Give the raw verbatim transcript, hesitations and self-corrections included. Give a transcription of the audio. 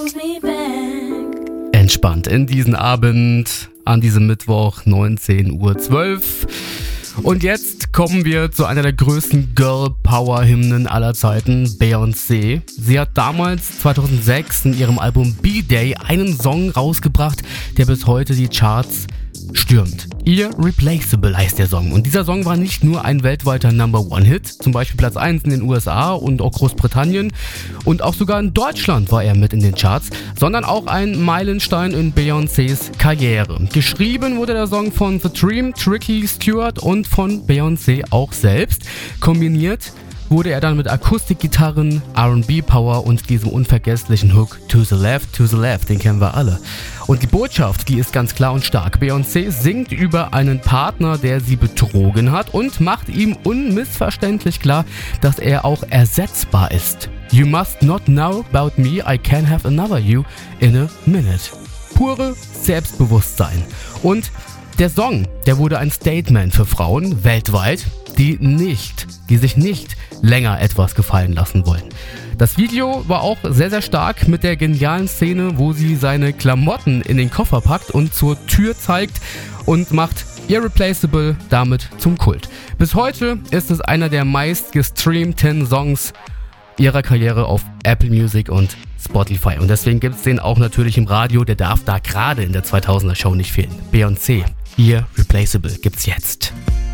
Entspannt in diesen Abend, an diesem Mittwoch, neunzehn Uhr zwölf. Und jetzt kommen wir zu einer der größten Girl-Power-Hymnen aller Zeiten, Beyoncé. Sie hat damals zweitausendsechs in ihrem Album B-Day einen Song rausgebracht, der bis heute die Charts stürmt. Irreplaceable heißt der Song. Und dieser Song war nicht nur ein weltweiter Number-One-Hit, zum Beispiel Platz eins in den U S A und auch Großbritannien, und auch sogar in Deutschland war er mit in den Charts, sondern auch ein Meilenstein in Beyoncés Karriere. Geschrieben wurde der Song von The Dream, Tricky Stewart und von Beyoncé auch selbst. Kombiniert wurde er dann mit Akustikgitarren, R and B-Power und diesem unvergesslichen Hook To the Left, To the Left, den kennen wir alle. Und die Botschaft, die ist ganz klar und stark. Beyoncé singt über einen Partner, der sie betrogen hat, und macht ihm unmissverständlich klar, dass er auch ersetzbar ist. You must not know about me, I can have another you in a minute. Pure Selbstbewusstsein. Und der Song, der wurde ein Statement für Frauen weltweit, die nicht, die sich nicht länger etwas gefallen lassen wollen. Das Video war auch sehr, sehr stark mit der genialen Szene, wo sie seine Klamotten in den Koffer packt und zur Tür zeigt und macht Irreplaceable damit zum Kult. Bis heute ist es einer der meist gestreamten Songs ihrer Karriere auf Apple Music und Spotify. Und deswegen gibt es den auch natürlich im Radio, der darf da gerade in der zweitausender Show nicht fehlen. Beyoncé, Irreplaceable gibt's jetzt.